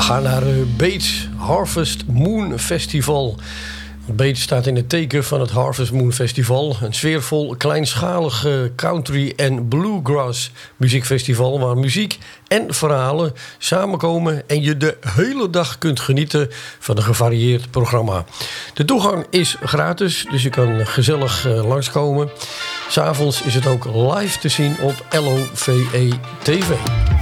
Ga naar Bates Harvest Moon Festival. Bates staat in het teken van het Harvest Moon Festival. Een sfeervol, kleinschalig country- en bluegrass muziekfestival... waar muziek en verhalen samenkomen... en je de hele dag kunt genieten van een gevarieerd programma. De toegang is gratis, dus je kan gezellig langskomen. 's Avonds is het ook live te zien op LOVE TV.